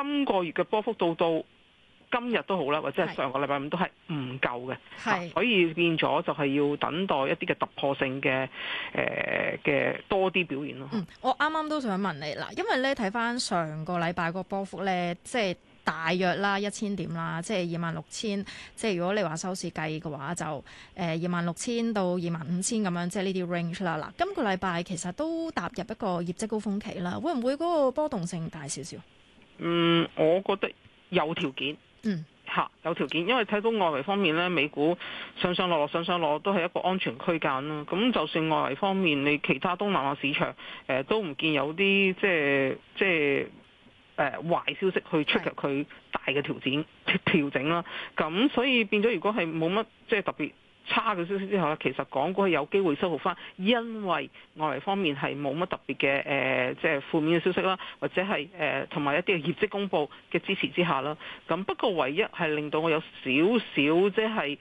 今個月嘅波幅到今日都好啦，或者係上個禮拜五都係唔夠嘅，所以變咗就係要等待一啲嘅突破性嘅多啲表現咯。 我啱啱都想問你啦，因為咧睇翻上個禮拜個波幅咧，即係大約啦1000點啦，即係26,000，即係如果你話收市計嘅話，就26,000到25,000咁樣，即係呢啲 range 啦。嗱，今個禮拜其實都踏入一個業績高峰期啦，會唔會嗰個波動性大少少？ 我覺得有條件。有條件，因為睇到外圍方面咧，美股上上落落都係一個安全區間啦。咁就算外圍方面，你其他東南亞市場都唔見有啲即係壞消息去出入佢大嘅調整啦。咁所以變咗，如果係冇乜即係特別差嘅消息之後咧，其實港股係有機會收復翻，因為外圍方面係冇乜特別嘅即係負面嘅消息啦，或者係同埋一啲嘅業績公佈嘅支持之下啦。咁不過唯一係令到我有少少即係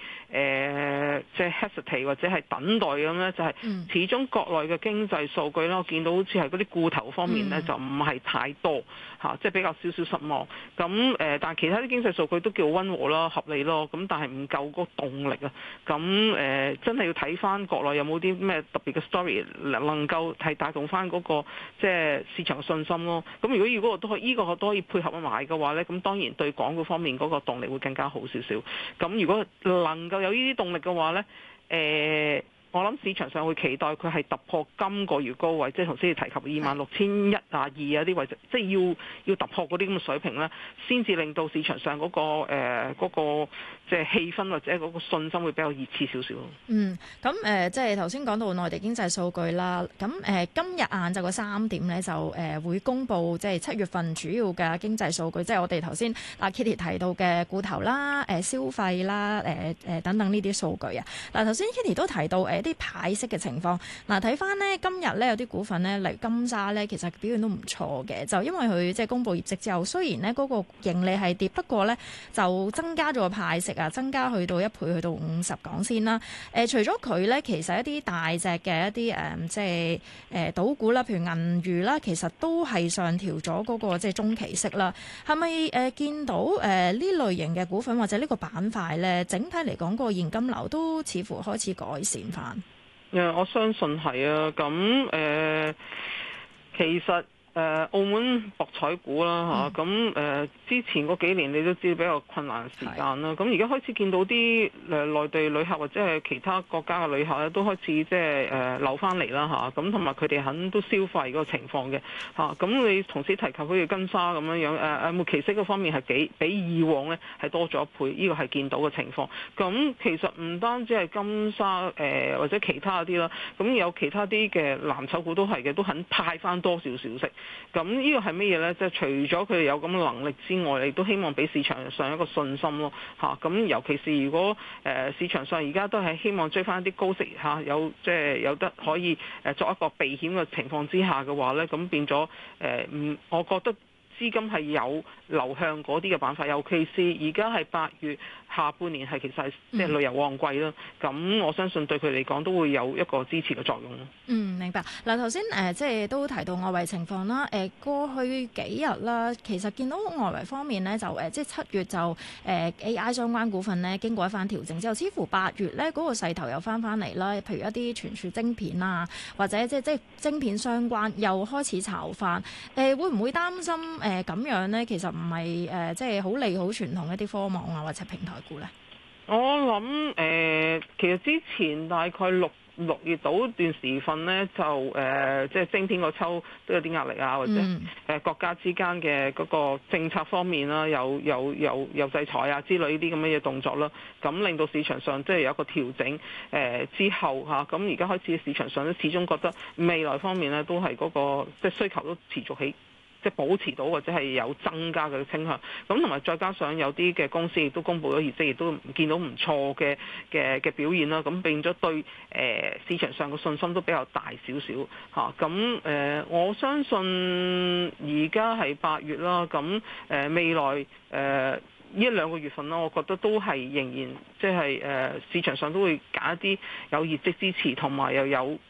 hesitate 或者係等待咁咧，就係始終國內嘅經濟數據啦，我見到好似係嗰啲固投方面咧就唔係太多即係比較少少失望。咁但係其他啲經濟數據都叫溫和啦、合理咯。咁但係唔夠嗰個動力啊。咁真係要睇翻國內有冇啲咩特別嘅 story 能夠係帶動翻嗰個即係市場嘅信心咯。咁如果呢個都可以配合埋嘅話咧，咁當然對港股方面嗰個動力會更加好少少。咁如果能夠有呢啲動力嘅話咧，我諗市場上會期待佢係突破今個月高位，即係頭先你提及26,100啊啲位置，即係要突破嗰啲咁嘅水平咧，先至令到市場上嗰個即係氣氛或者嗰個信心會比較熱切少少。 咁即係頭先講到內地經濟數據啦，咁今日晏晝嘅3點咧就會公布即係7月份主要嘅經濟數據，即係我哋頭先阿 Kitty 提到嘅固投啦、消費啦、等等呢啲數據啊。嗱，頭先 Kitty 都提到啲派息嘅情況。嗱，睇翻呢今日咧有啲股份咧，例如金沙咧，其實表現都唔錯嘅。就因為佢即係公布業績之後，雖然呢嗰個盈利係跌，不過咧就增加咗個派息啊，增加去到1倍，去到50港仙啦。除咗佢咧，其實一啲大隻嘅一啲即係賭股啦，譬如銀娛啦，其實都係上調咗嗰個即係中期息啦。係咪見到呢類型嘅股份或者呢個板塊咧，整體嚟講個現金流都似乎開始改善翻？ 我相信係啊。咁其實澳門博彩股啦嚇，咁之前嗰幾年你都知比較困難時間啦。咁而家開始見到啲內地旅客或者係其他國家嘅旅客咧，都開始即係流翻嚟啦嚇。咁同埋佢哋肯都消費嗰個情況嘅嚇。咁你同時提及好似金沙咁樣樣末期息嗰方面係比以往咧係多咗1倍，呢個係見到嘅情況。咁其實唔單止係金沙或者其他啲啦，咁有其他啲嘅藍籌股都係嘅，都肯派翻多少少息。咁呢個係乜嘢呢？即係除咗佢哋有咁嘅能力之外，亦都希望俾市場上一個信心咯嚇。咁尤其是如果市場上而家都係希望追翻一啲高息嚇，有得可以作一個避險嘅情況之下嘅話呢，咁變咗我覺得資金係有流向嗰啲嘅板塊，尤其是而家係8月下半年係其實係即係旅遊旺季啦。咁我相信對佢嚟講都會有一個支持嘅作用咯。 明白。嗱，頭先即係都提到外圍情況啦。過去幾日啦，其實見到外圍方面咧，就即係7月就AI 相關股份咧經過一番調整之後，似乎8月咧嗰個勢頭又翻嚟啦。譬如一啲傳輸晶片啊，或者即係晶片相關又開始炒翻。會唔會擔心咁樣咧？其實唔係即係好利好傳統一啲科網啊或者平台股咧？ 我諗其實之前大概6月度段時分呢，就即係晶片個抽都有啲壓力啊，或者國家之間嘅嗰個政策方面啦，有制裁啊之類呢啲咁嘅嘢動作啦，咁令到市場上即係有一個調整之後嚇，咁而家開始市場上都始終覺得未來方面呢，都係嗰個即係需求都持續起。即係保持到或者係有增加嘅傾向，咁同埋再加上有啲嘅公司亦都公布咗業績，亦都見到唔錯嘅表現啦，咁變咗對市場上嘅信心都比較大少少嚇。咁我相信而家係8月啦，咁未來呢1-2個月份啦，我覺得都係仍然即係市場上都會揀一啲有業績支持同埋又有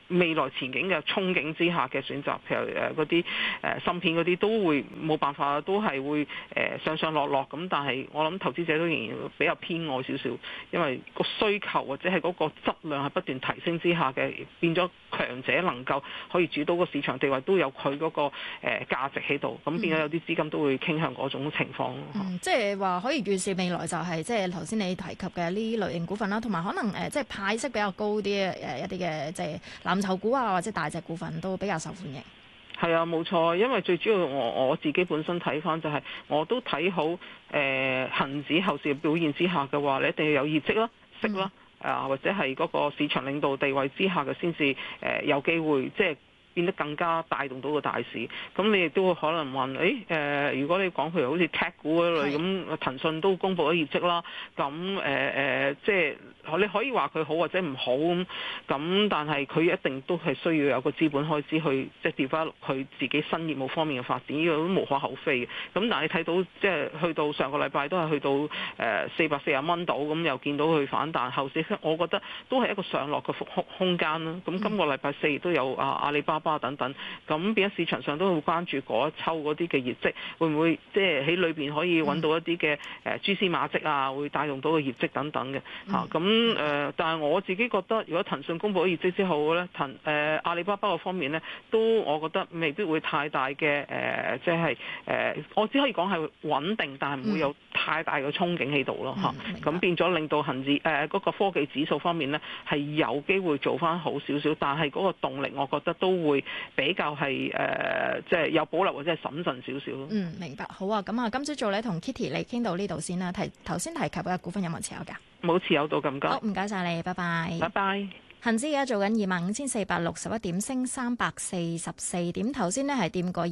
未來前景嘅憧憬之下嘅選擇，譬如嗰啲芯片嗰啲都會冇辦法，都係會上上落落咁。但係我諗投資者都仍然比較偏愛少少，因為個需求或者係嗰個質量係不斷提升之下嘅，變咗強者能夠可以主導個市場地位，都有佢嗰個價值喺度。咁變咗有啲資金都會傾向嗰種情況。 即係話可以預示未來就係即係頭先你提及嘅呢類型股份啦，同埋可能即係派息比較高啲一啲嘅即係藍籌股啊，或者大隻股份都比較受歡迎。 係啊，冇錯，因為最主要我自己本身睇翻就係，我都睇好恆指後市嘅表現之下嘅話，你一定要有業績啦、息啦，或者係嗰個市場領導地位之下嘅先至有機會即係變得更加帶動到個大市。咁你亦都會可能問，如果你講譬如好似 tech 股嗰類咁，騰訊都公布咗業績啦，咁即係你可以話佢好或者唔好咁，但係佢一定都係需要有個資本開支去即係調翻佢自己新業務方面嘅發展，呢個都無可厚非嘅。咁但係你睇到即係去到上個禮拜都係去到440蚊度，咁又見到佢反彈後市，我覺得都係一個上落嘅空間啦。咁今個禮拜4亦都有阿里巴巴等等，咁變咗市場上都會關注嗰一抽嗰啲嘅業績，會唔會即係喺裏邊可以揾到一啲嘅蛛絲馬跡啊，會帶動到個業績等等嘅嚇。咁但係我自己覺得，如果騰訊公佈咗業績之後咧，阿里巴巴嗰方面咧，都我覺得未必會太大嘅即係我只可以講係穩定，但係唔會有太大嘅憧憬喺度咯嚇。咁變咗令到恆指嗰個科技指數方面咧係有機會做翻好少少，但係嗰個動力我覺得都會比較係即係有保留或者係審慎少少咯。 明白。好啊，咁啊，今朝早咧同 Kitty 你傾到呢度先啦。頭先提及嘅股份有冇持有㗎？ 冇持有到咁高。 好，唔該晒你，拜拜。 拜拜。 恒指而家做緊25,461點，升344點。頭先呢係掂過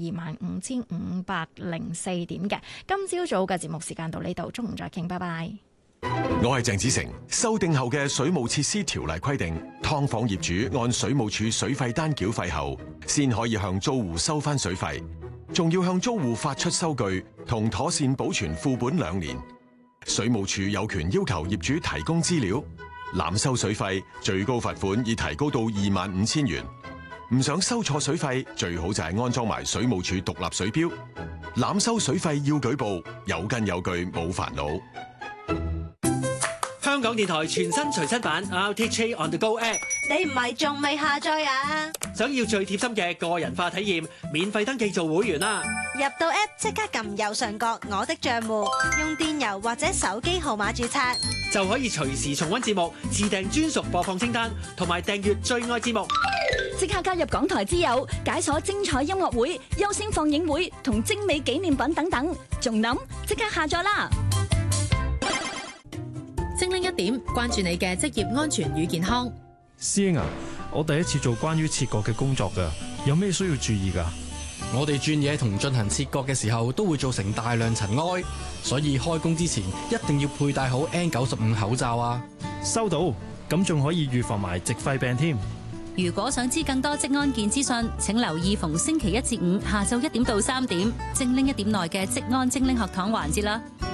25,504點嘅。今朝早嘅節目時間到呢度，中午再傾，拜拜。 我係鄭子誠。修訂後嘅水務設施條例規定，劏房業主按水務署水費單繳費後，先可以向租戶收翻水費，仲要向租戶發出收據同妥善保存副本2年。水務署有權要求業主提供資料。濫收水費，最高罰款已提高到25,000元。唔想收錯水費，最好就係安裝埋水務署獨立水錶。濫收水費要舉報，有根有據冇煩惱。 香港電台全新隨身版 RTHK On The Go App， 你唔係仲未下載啊？ 想要最貼心嘅個人化體驗，免費登記做會員啦！ 入到 App 即刻撳右上角我的帳戶，用電郵或者手機號碼註冊， 就可以隨時重溫節目、自訂專屬播放清單，同埋訂閱最愛節目。 即刻加入港台之友，解鎖精彩音樂會、優先放映會同精美紀念品等等，仲諗即刻下載啦！ 精靈一點，關注你嘅職業安全與健康。 師兄啊，我第一次做關於切割嘅工作㗎，有咩需要注意㗎？ 我哋鑽嘢同進行切割嘅時候都會造成大量塵埃，所以開工之前一定要佩戴好 N95 口罩啊！ 收到，咁仲可以預防埋矽肺病添。 如果想知更多職安健資訊，請留意逢星期1至5下晝1點到3點，精靈一點內嘅職安精靈學堂環節啦。